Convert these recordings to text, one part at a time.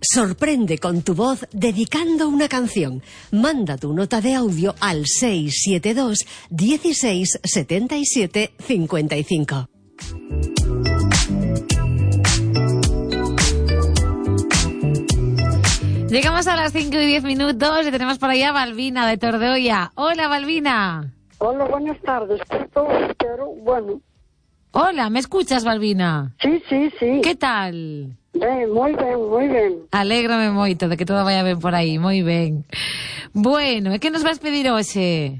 Sorprende con tu voz dedicando una canción. Manda tu nota de audio al 672 16 77 55. Llegamos a las 5:10 y tenemos por ahí a Balbina de Tordeolla. Hola, Balbina. Hola, buenas tardes. Pero bueno. Hola, ¿me escuchas, Balbina? Sí. ¿Qué tal? Ben, moi ben. Alégrame moito de que todo vaya ben por aí, moi ben. Bueno, e que nos vas pedir hoxe?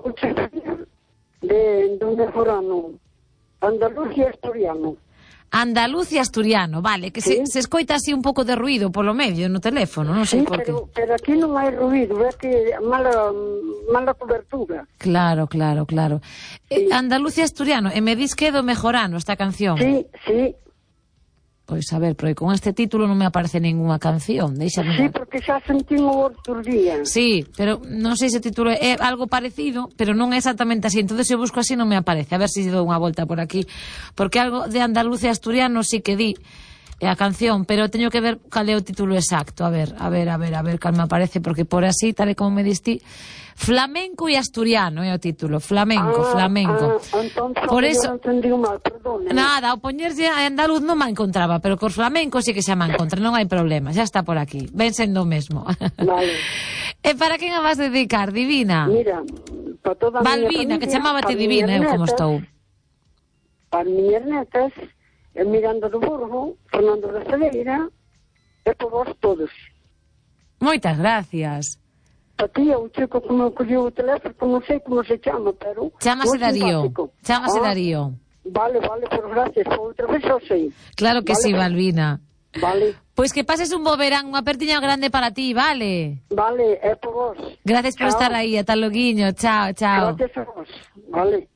De mejorano, andaluz e asturiano. Andaluz e asturiano, vale, que sí. se escoita así un pouco de ruido polo medio no teléfono, non sei por qué. Pero aquí non hai ruido, é que mala cobertura. Claro. Sí. Andaluz e asturiano, e me dis que é do Mejorano esta canción? Sí. Pois a ver, porque con este título non me aparece ninguna canción. Déixame. Sí, porque xa sentimos outros días. Sí, pero non sei se o título é algo parecido, pero non é exactamente así. Entonces se eu busco así non me aparece. A ver se dou unha volta por aquí. Porque algo de andaluz e asturiano sí que di a canción, pero teño que ver cal é o título exacto. A ver cal me aparece, porque por así, tal e como me diste, flamenco e asturiano é o título. Flamenco. Entonces, por eso non entendí mal, perdón. Nada, ao poñerse a andaluz non me encontraba, pero cos flamencos sí que xa me encontra, non hai problema, xa está por aquí, ven sendo o mesmo. Vale. E para quen a vas dedicar, Divina? Mira, para toda a Balbina, familia, que chamábate Divina, eu como estou. Para miñas netas, Miranda do Burgo, Fernando da Cedeira, e por vos todos. Moitas gracias. A ti, o chico que me colleu o teléfono, non sei como se chama, pero... Chámase Darío. Darío. Vale, por gracias. Por outra vez eu sei. Claro que vale, sí, Balbina. Vale. Pois que pases un bo verán, unha apertiña grande para ti, vale? Vale, é por vos. Gracias por estar aí, ata loguiño, chao. Gracias a vos, vale.